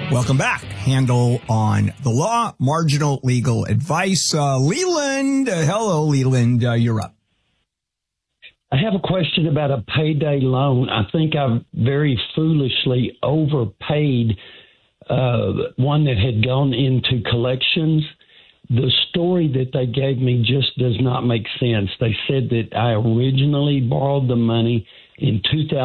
Welcome back. Handle on the law, marginal legal advice. Leland, hello, Leland, you're up. I have a question about a payday loan. I think I've very foolishly overpaid one that had gone into collections. The story that they gave me just does not make sense. They said that I originally borrowed the money in 2000.